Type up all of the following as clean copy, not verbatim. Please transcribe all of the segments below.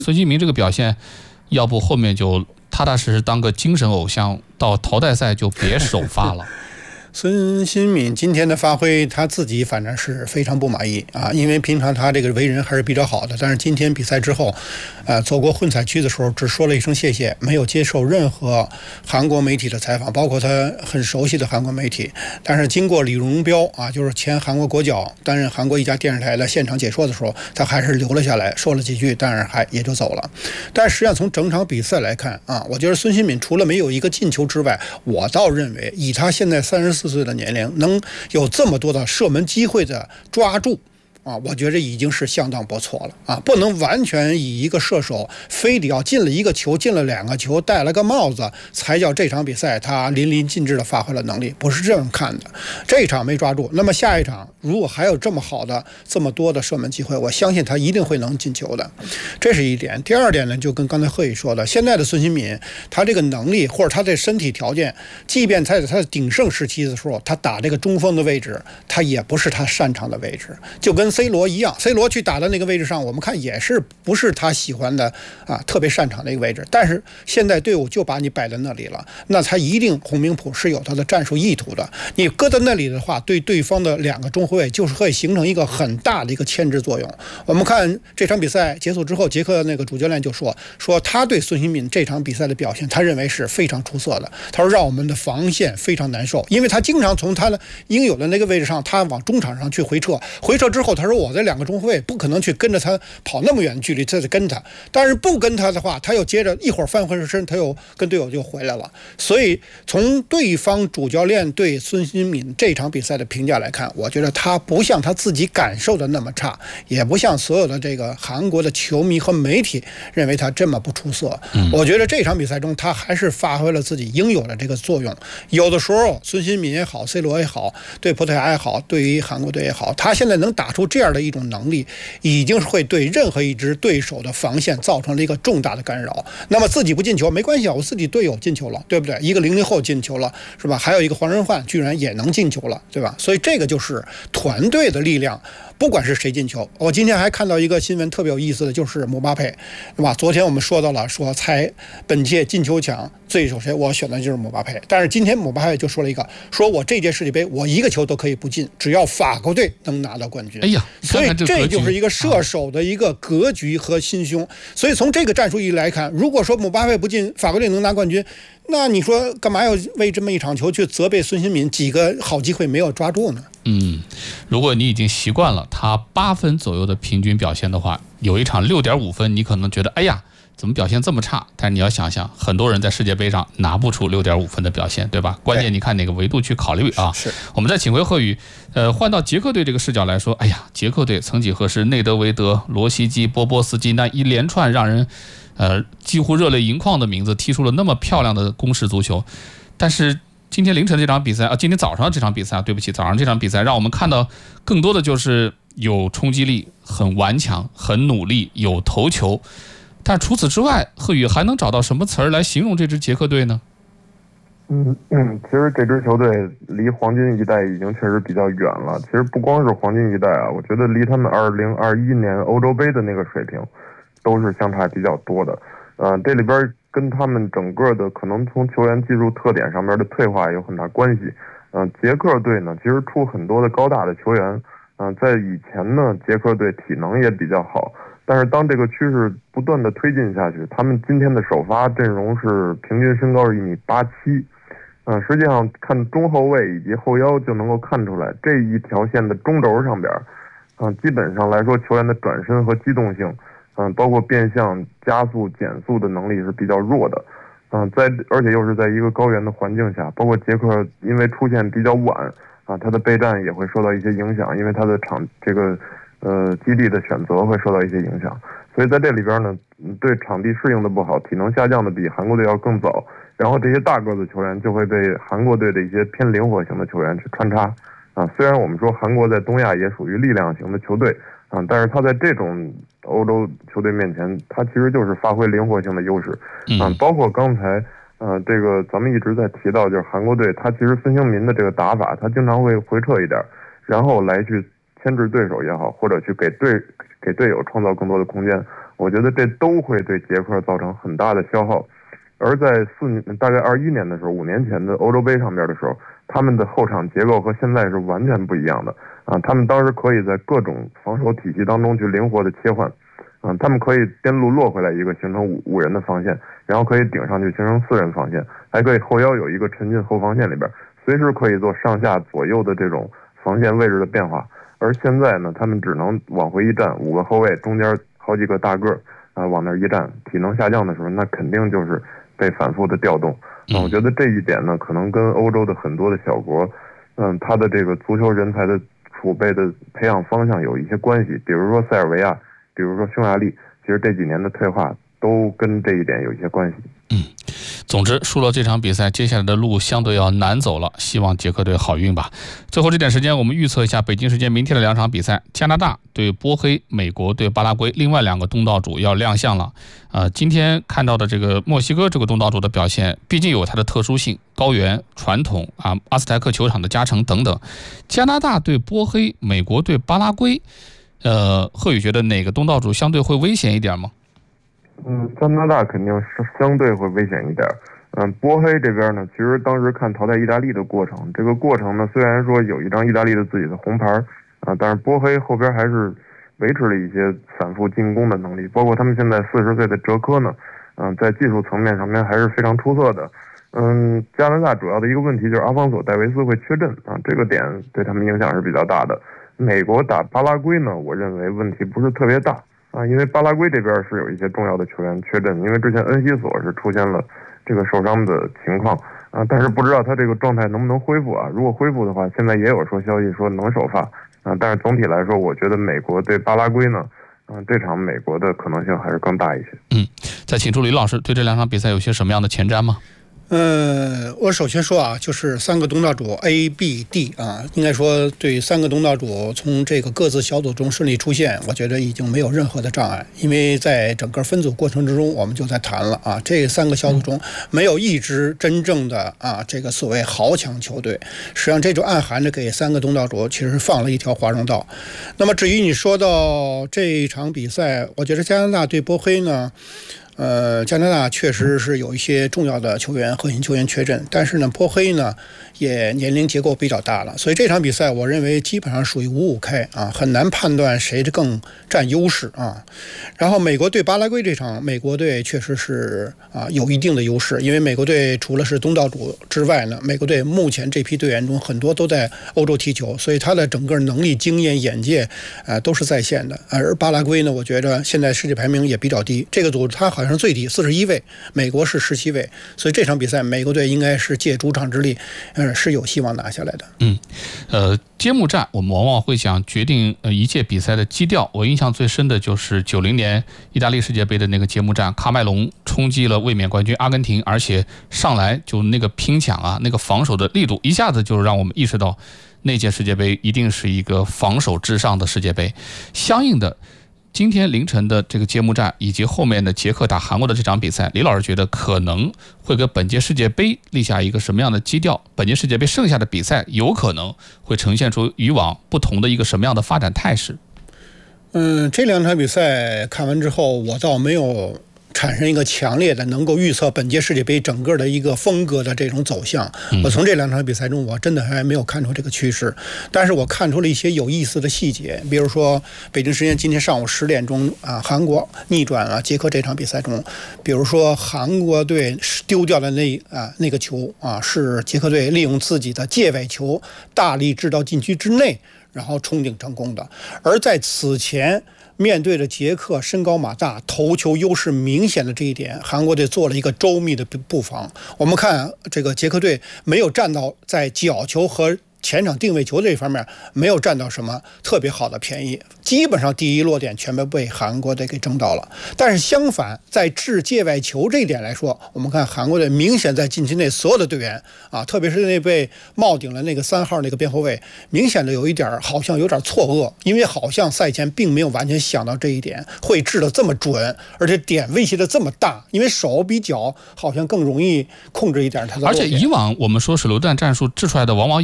孙兴民这个表现，要不后面就踏踏实实当个精神偶像，到淘汰赛就别首发了。 孙兴敏今天的发挥，他自己反正是非常不满意啊，因为平常他这个为人还是比较好的，但是今天比赛之后，走过混采区的时候只说了一声谢谢，没有接受任何韩国媒体的采访，包括他很熟悉的韩国媒体。但是经过李荣彪啊，就是前韩国国脚，担任韩国一家电视台的现场解说的时候，他还是留了下来，说了几句，但是也就走了。但实际上从整场比赛来看啊，我觉得孙兴敏除了没有一个进球之外，我倒认为以他现在34岁的年龄，能有这么多的射门机会的抓住啊，我觉得已经是相当不错了啊！不能完全以一个射手非得要进了一个球、进了2个球、戴了个帽子，才叫这场比赛他淋漓尽致的发挥了能力，不是这样看的。这一场没抓住，那么下一场如果还有这么好的、这么多的射门机会，我相信他一定会能进球的，这是一点。第二点呢，就跟刚才贺宇说的，现在的孙兴敏，他这个能力或者他的身体条件，即便在他的鼎盛时期的时候，他打这个中锋的位置，他也不是他擅长的位置，就跟C 罗一样，C 罗去打的那个位置上，我们看也是不是他喜欢的啊，特别擅长的一个位置。但是现在队伍就把你摆在那里了，那他一定洪明甫是有他的战术意图的。你搁在那里的话，对对方的2个中后卫就是会形成一个很大的一个牵制作用。我们看这场比赛结束之后，捷克那个主教练就说他对孙兴敏这场比赛的表现，他认为是非常出色的。他说让我们的防线非常难受，因为他经常从他的应有的那个位置上，他往中场上去回撤之后，他说我这2个中后卫不可能去跟着他跑那么远的距离，这得跟他，但是不跟他的话，他又接着一会儿翻回身，他又跟队友就回来了。所以从对方主教练对孙兴敏这场比赛的评价来看，我觉得他不像他自己感受的那么差，也不像所有的这个韩国的球迷和媒体认为他这么不出色。我觉得这场比赛中他还是发挥了自己应有的这个作用。有的时候孙兴敏也好，C 罗也好，对葡萄牙也好，对于韩国队也好，他现在能打出这样的一种能力，已经是会对任何一支对手的防线造成了一个重大的干扰。那么自己不进球没关系啊，我自己队友进球了，对不对？一个00后进球了，是吧？还有一个黄仁焕居然也能进球了，对吧？所以这个就是团队的力量。不管是谁进球，我今天还看到一个新闻特别有意思的，就是姆巴佩，对吧？昨天我们说到了，说猜本届进球奖最首谁，我选的就是姆巴佩。但是今天姆巴佩就说了一个，说我这届世界杯我一个球都可以不进，只要法国队能拿到冠军。 哎呀， 所以这就是一个射手的一个格局和心胸。所以从这个战术意义来看，如果说姆巴佩不进，法国队能拿冠军，那你说干嘛要为这么一场球去责备孙兴敏几个好机会没有抓住呢？ 如果你已经习惯了他8分左右的平均表现的话，有一场6.5分，你可能觉得哎呀怎么表现这么差？但是你要想想，很多人在世界杯上拿不出6.5分的表现，对吧？关键你看哪个维度去考虑啊？ 是。 我们再请回贺宇，换到捷克队这个视角来说，哎呀，捷克队曾几何时，内德维德、罗西基、波波斯基那一连串让人几乎热泪盈眶的名字，踢出了那么漂亮的攻势足球，但是今天凌晨这场比赛啊，今天早上这场比赛，对不起，早上这场比赛让我们看到更多的就是有冲击力、很顽强、很努力、有头球。但除此之外，贺宇还能找到什么词儿来形容这支捷克队呢？ 其实这支球队离黄金一代已经确实比较远了。其实不光是黄金一代啊，我觉得离他们2021年欧洲杯的那个水平都是相差比较多的。这里边跟他们整个的可能从球员技术特点上面的退化有很大关系。捷克队呢，其实出很多的高大的球员。在以前呢，捷克队体能也比较好，但是当这个趋势不断的推进下去，他们今天的首发阵容是平均身高是1.87米。实际上看中后卫以及后腰就能够看出来，这一条线的中轴上边，基本上来说球员的转身和机动性，包括变向、加速、减速的能力是比较弱的。而且又是在一个高原的环境下，包括捷克因为出现比较晚，他的备战也会受到一些影响，因为他的基地的选择会受到一些影响，所以在这里边呢，对场地适应的不好，体能下降的比韩国队要更早，然后这些大个子球员就会被韩国队的一些偏灵活型的球员去穿插。虽然我们说韩国在东亚也属于力量型的球队，但是他在这种欧洲球队面前，他其实就是发挥灵活性的优势。包括刚才这个咱们一直在提到，就是韩国队，他其实孙兴民的这个打法，他经常会回撤一点，然后来去牵制对手也好，或者去给队友创造更多的空间。 我觉得这都会对捷克造成很大的消耗。而在大概21年的时候，5年前的欧洲杯上边的时候，他们的后场结构和现在是完全不一样的啊！他们当时可以在各种防守体系当中去灵活的切换，他们可以边路落回来一个形成五人的防线，然后可以顶上去形成4人防线，还可以后腰有一个沉进后防线里边，随时可以做上下左右的这种防线位置的变化。而现在呢，他们只能往回一站，5个后卫中间好几个大个往那一站，体能下降的时候，那肯定就是被反复的调动。我觉得这一点呢，可能跟欧洲的很多的小国，他的这个足球人才的储备的培养方向有一些关系。比如说塞尔维亚，比如说匈牙利，其实这几年的退化都跟这一点有一些关系。 总之输了这场比赛，接下来的路相对要难走了，希望捷克队好运吧。最后这点时间，我们预测一下北京时间明天的2场比赛：加拿大对波黑，美国对巴拉圭，另外2个东道主要亮相了。今天看到的这个墨西哥这个东道主的表现，毕竟有它的特殊性，高原、传统阿斯泰克球场的加成等等。加拿大对波黑，美国对巴拉圭，贺宇觉得哪个东道主相对会危险一点吗？ 加拿大肯定是相对会危险一点。波黑这边呢，其实当时看淘汰意大利的过程，这个过程呢，虽然说有一张意大利的自己的红牌但是波黑后边还是维持了一些反复进攻的能力，包括他们现在40岁的哲科呢，在技术层面上面还是非常出色的。加拿大主要的一个问题就是阿方索戴维斯会缺阵这个点对他们影响是比较大的。美国打巴拉圭呢，我认为问题不是特别大。因为巴拉圭这边是有一些重要的球员缺阵，因为之前恩西索是出现了这个受伤的情况但是不知道他这个状态能不能恢复如果恢复的话，现在也有消息说能首发但是总体来说，我觉得美国对巴拉圭呢，这场美国的可能性还是更大一些。 再请出李老师，对这2场比赛有些什么样的前瞻吗？ 我首先说就是3个东道主 A、B、D 应该说对3个东道主从这个各自小组中顺利出现，我觉得已经没有任何的障碍，因为在整个分组过程之中，我们就在谈了这3个小组中没有一支真正的这个所谓豪强球队，实际上这就暗含着给3个东道主其实放了一条华容道。那么至于你说到这一场比赛，我觉得加拿大对波黑呢，加拿大确实是有一些重要的球员、核心球员缺阵，但是呢，波黑呢也年龄结构比较大了，所以这场比赛我认为基本上属于5-5开很难判断谁更占优势然后美国对巴拉圭这场，美国队确实是有一定的优势，因为美国队除了是东道主之外呢，美国队目前这批队员中很多都在欧洲踢球，所以他的整个能力、经验、眼界都是在线的。而巴拉圭呢，我觉得现在世界排名也比较低，这个组他好像最低41位，美国是17位，所以这场比赛美国队应该是借主场之力是有希望拿下来的。 揭幕战我们往往会讲决定一届比赛的基调，我印象最深的就是90年意大利世界杯的那个揭幕战，喀麦隆冲击了卫冕冠军阿根廷，而且上来就那个拼抢那个防守的力度，一下子就让我们意识到那届世界杯一定是一个防守至上的世界杯。相应的，今天凌晨的这个揭幕战以及后面的捷克打韩国的这场比赛，李老师觉得可能会给本届世界杯立下一个什么样的基调？本届世界杯剩下的比赛有可能会呈现出以往不同的一个什么样的发展态势？ 这2场比赛看完之后，我倒没有产生一个强烈的能够预测本届世界杯整个的一个风格的这种走向。我从这2场比赛中，我真的还没有看出这个趋势，但是我看出了一些有意思的细节，比如说北京时间今天上午10点钟韩国逆转了捷克这场比赛中，比如说韩国队丢掉的那个球是捷克队利用自己的界外球大力制到禁区之内，然后冲顶成功的。而在此前面对着捷克身高马大、头球优势明显的这一点，韩国队做了一个周密的布防。我们看这个捷克队没有占到在角球和前场定位球这一方面没有占到什么特别好的便宜，基本上第一落点全部被韩国队给争到了。但是相反，在制界外球这一点来说，我们看韩国队明显在禁区内所有的队员特别是那被帽顶了那个3号那个边后卫，明显的有一点好像有点错愕，因为好像赛前并没有完全想到这一点会制得这么准，而且点威胁的这么大，因为手比脚好像更容易控制一点它的落点。 而且以往我们说手榴弹战术制出来的往往有一个比较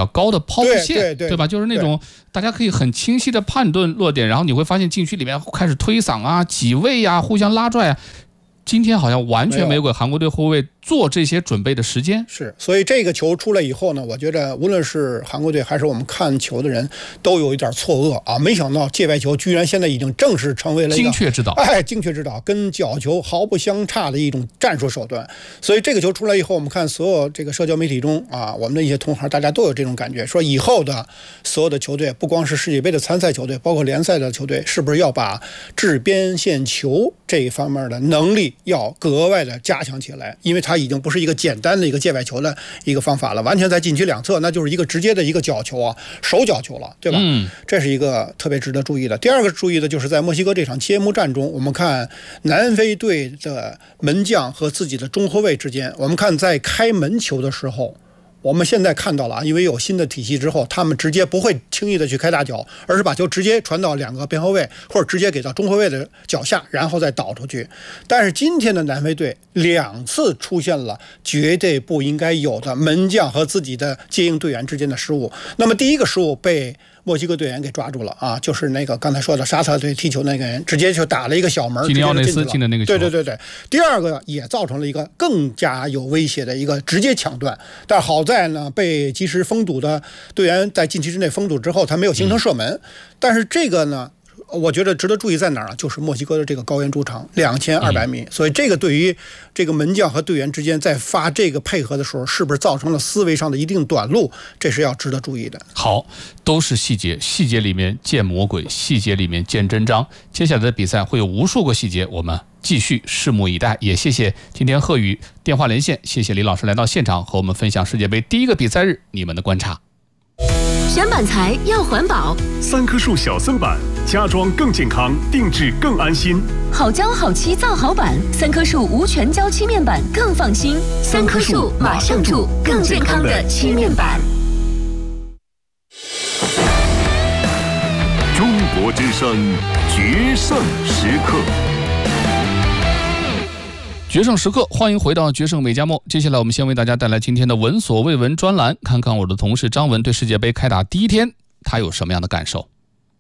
较高的抛物线， 对吧？就是那种大家可以很清晰的判断落点，然后你会发现禁区里面开始推搡啊、挤位啊、互相拉拽啊。今天好像完全没有给韩国队后卫做这些准备的时间。 是，所以这个球出来以后呢，我觉得无论是韩国队还是我们看球的人都有一点错愕啊！没想到界外球居然现在已经正式成为了一个精确指导， 精确指导跟角球毫不相差的一种战术手段。所以这个球出来以后，我们看所有这个社交媒体中啊，我们的一些同行大家都有这种感觉，说以后的所有的球队，不光是世界杯的参赛球队，包括联赛的球队，是不是要把制边线球这一方面的能力要格外的加强起来？因为它已经不是一个简单的一个界外球的一个方法了，完全在禁区两侧，那就是一个直接的一个角球啊，手角球了，对吧？这是一个特别值得注意的。第二个注意的就是在墨西哥这场揭幕战中，我们看南非队的门将和自己的中后卫之间，我们看在开门球的时候，我们现在看到了啊，因为有新的体系之后，他们直接不会轻易的去开大脚，而是把球直接传到两个边后卫，或者直接给到中后卫的脚下，然后再导出去。但是今天的南非队2次出现了绝对不应该有的门将和自己的接应队员之间的失误。那么第一个失误被墨西哥队员给抓住了啊，就是那个刚才说的沙特队踢球那个人，直接就打了一个小门， 基尼奥内斯进的那个球。 对。第二个也造成了一个更加有威胁的一个直接抢断，但好在呢，被及时封堵的队员在禁区之内封堵之后，他没有形成射门。但是这个呢，我觉得值得注意在哪儿啊？就是墨西哥的这个高原主场2200米，所以这个对于这个门将和队员之间在发这个配合的时候，是不是造成了思维上的一定短路？这是要值得注意的。 好，都是细节，细节里面见魔鬼，细节里面见真章。接下来的比赛会有无数个细节，我们继续拭目以待。也谢谢今天贺宇电话连线，谢谢李老师来到现场和我们分享世界杯第一个比赛日你们的观察。 选板材要环保 ，3棵树小森板，家装更健康，定制更安心。 好胶好漆造好板，3棵树无全胶漆面板更放心。3棵树马上住更健康的漆面板。 中国之声决胜时刻。 决胜时刻，欢迎回到决胜美加墨。接下来我们先为大家带来今天的闻所未闻专栏，看看我的同事张文对世界杯开打第一天他有什么样的感受。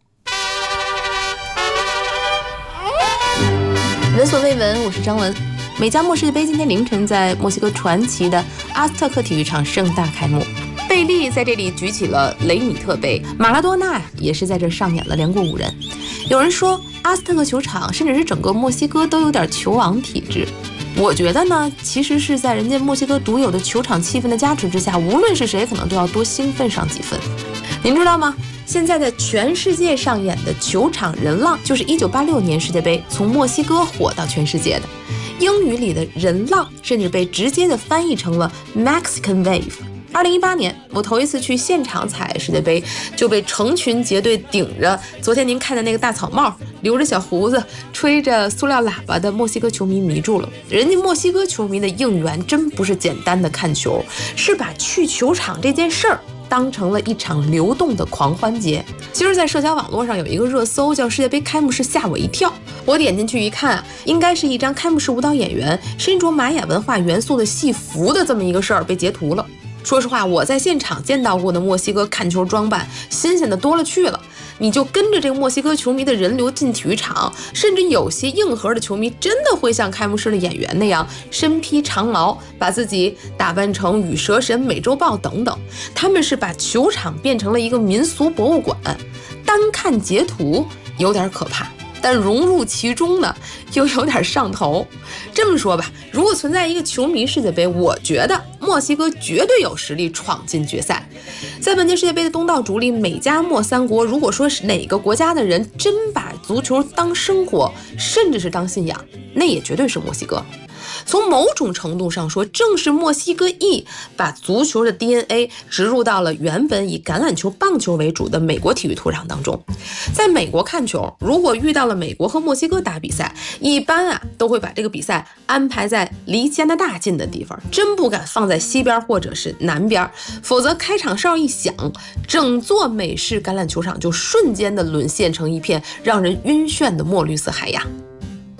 闻所未闻，我是张文。美加墨世界杯今天凌晨在墨西哥传奇的阿斯特克体育场盛大开幕，贝利在这里举起了雷米特杯，马拉多纳也是在这上演了连过5人。有人说阿斯特克球场甚至是整个墨西哥都有点球王体质，我觉得呢，其实是在人家墨西哥独有的球场气氛的加持之下，无论是谁可能都要多兴奋上几分。您知道吗？现在在全世界上演的球场人浪，就是1986年世界杯从墨西哥火到全世界的。英语里的人浪甚至被直接的翻译成了 Mexican Wave。2018年，我头一次去现场踩世界杯，就被成群结队顶着昨天您看的那个大草帽，留着小胡子，吹着塑料喇叭的墨西哥球迷迷住了。人家墨西哥球迷的应援真不是简单的看球，是把去球场这件事儿当成了一场流动的狂欢节。其实在社交网络上有一个热搜叫世界杯开幕式吓我一跳，我点进去一看，应该是一张开幕式舞蹈演员身着玛雅文化元素的戏服的这么一个事儿被截图了。说实话，我在现场见到过的墨西哥看球装扮新鲜的多了去了，你就跟着这个墨西哥球迷的人流进体育场，甚至有些硬核的球迷真的会像开幕式的演员那样身披长矛，把自己打扮成羽蛇神、美洲豹等等。他们是把球场变成了一个民俗博物馆，单看截图有点可怕，但融入其中呢又有点上头。这么说吧，如果存在一个球迷世界杯，我觉得墨西哥绝对有实力闯进决赛。在本届世界杯的东道主里，美加墨3国，如果说是哪个国家的人真把足球当生活，甚至是当信仰，那也绝对是墨西哥。从某种程度上说，正是墨西哥裔把足球的 DNA 植入到了原本以橄榄球、棒球为主的美国体育土壤当中。在美国看球，如果遇到了美国和墨西哥打比赛，一般都会把这个比赛安排在离加拿大近的地方，真不敢放在西边或者是南边，否则开场哨一响，整座美式橄榄球场就瞬间的沦陷成一片让人晕眩的墨绿色海洋。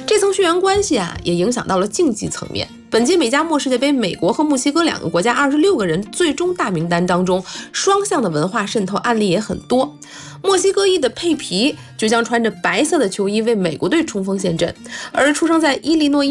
这层血缘关系啊，也影响到了竞技层面。本届美加墨世界杯，美国和墨西哥2个国家26个人最终大名单当中，双向的文化渗透案例也很多。墨西哥裔的佩皮就将穿着白色的球衣为美国队冲锋陷阵，而出生在伊利诺伊